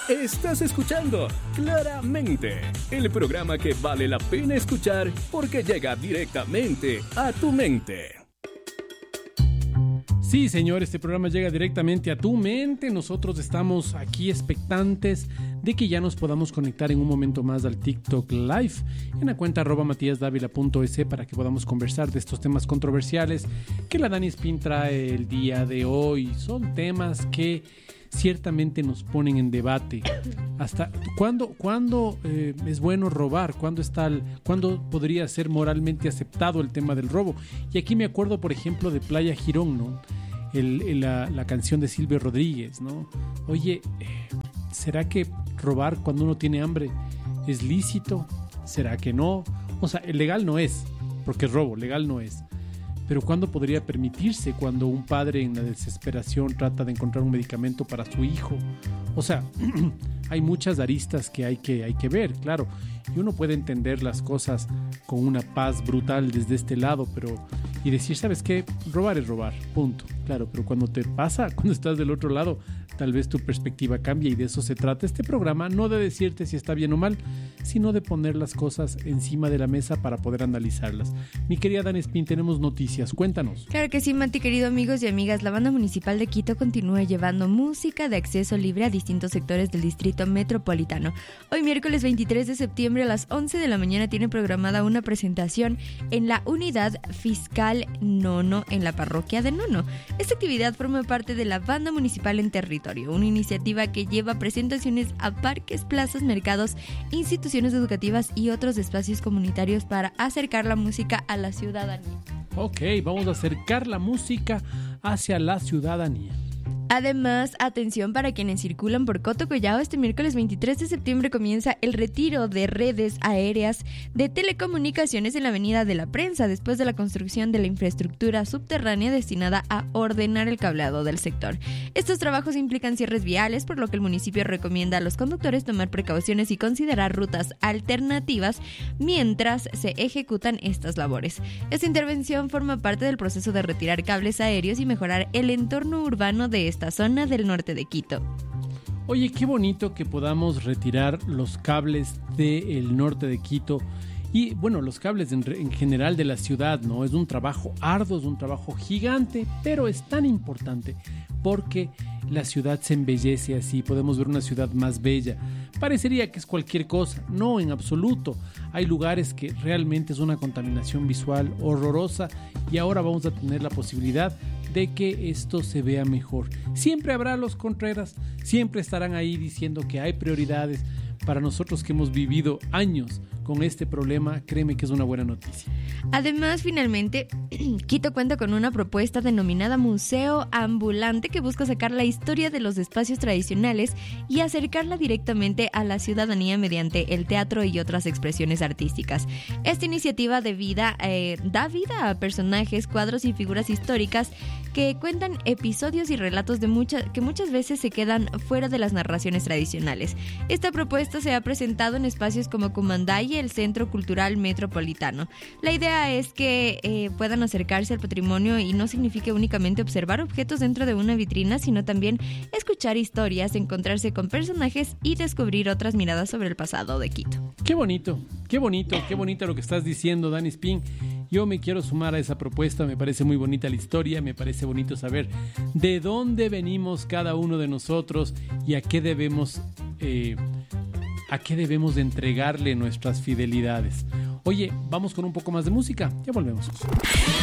Estás escuchando Claramente, el programa que vale la pena escuchar porque llega directamente a tu mente. Sí, señor, este programa llega directamente a tu mente. Nosotros estamos aquí expectantes de que ya nos podamos conectar en un momento más al TikTok Live en la cuenta @matiasdavila.es para que podamos conversar de estos temas controversiales que la Dani Spin trae el día de hoy. Son temas que ciertamente nos ponen en debate. ¿Hasta cuándo es bueno robar? ¿Cuándo podría ser moralmente aceptado el tema del robo? Y aquí me acuerdo, por ejemplo, de Playa Girón, ¿no? La canción de Silvio Rodríguez, ¿no? Oye, ¿será que robar cuando uno tiene hambre es lícito? ¿Será que no? O sea, legal no es, porque es robo, legal no es. Pero ¿cuándo podría permitirse cuando un padre en la desesperación trata de encontrar un medicamento para su hijo? O sea, hay muchas aristas que hay que ver, claro. Y uno puede entender las cosas con una paz brutal desde este lado, y decir, ¿sabes qué? Robar es robar, punto. Claro, pero cuando te pasa, cuando estás del otro lado, tal vez tu perspectiva cambia y de eso se trata este programa, no de decirte si está bien o mal, sino de poner las cosas encima de la mesa para poder analizarlas. Mi querida Dani Spin, tenemos noticias, cuéntanos. Claro que sí, Mati, querido amigos y amigas. La Banda Municipal de Quito continúa llevando música de acceso libre a distintos sectores del distrito metropolitano. Hoy, miércoles 23 de septiembre a las 11 de la mañana, tiene programada una presentación en la Unidad Fiscal Nono en la parroquia de Nono. Esta actividad forma parte de la Banda Municipal en Territorio, una iniciativa que lleva presentaciones a parques, plazas, mercados, instituciones educativas y otros espacios comunitarios para acercar la música a la ciudadanía. Ok, vamos a acercar la música hacia la ciudadanía. Además, atención para quienes circulan por Coto Collao, este miércoles 23 de septiembre comienza el retiro de redes aéreas de telecomunicaciones en la Avenida de la Prensa, después de la construcción de la infraestructura subterránea destinada a ordenar el cableado del sector. Estos trabajos implican cierres viales, por lo que el municipio recomienda a los conductores tomar precauciones y considerar rutas alternativas mientras se ejecutan estas labores. Esta intervención forma parte del proceso de retirar cables aéreos y mejorar el entorno urbano de esta zona del norte de Quito. Oye, qué bonito que podamos retirar los cables del norte de Quito y, bueno, los cables en general de la ciudad, ¿no? Es un trabajo arduo, es un trabajo gigante, pero es tan importante porque la ciudad se embellece así, podemos ver una ciudad más bella. Parecería que es cualquier cosa, no, en absoluto. Hay lugares que realmente es una contaminación visual horrorosa y ahora vamos a tener la posibilidad de que esto se vea mejor. Siempre habrá los contreras, siempre estarán ahí diciendo que hay prioridades. Para nosotros que hemos vivido años con este problema, créeme que es una buena noticia. Además, finalmente, Quito cuenta con una propuesta denominada Museo Ambulante que busca sacar la historia de los espacios tradicionales y acercarla directamente a la ciudadanía mediante el teatro y otras expresiones artísticas. Esta iniciativa da vida a personajes, cuadros y figuras históricas que cuentan episodios y relatos que muchas veces se quedan fuera de las narraciones tradicionales. Esta propuesta se ha presentado en espacios como Cumandá y el Centro Cultural Metropolitano. La idea es que puedan acercarse al patrimonio y no signifique únicamente observar objetos dentro de una vitrina, sino también escuchar historias, encontrarse con personajes y descubrir otras miradas sobre el pasado de Quito. Qué bonito lo que estás diciendo, Dani Spin. Yo me quiero sumar a esa propuesta, me parece muy bonita la historia, me parece bonito saber de dónde venimos cada uno de nosotros y a qué debemos de entregarle nuestras fidelidades. Oye, vamos con un poco más de música, ya volvemos.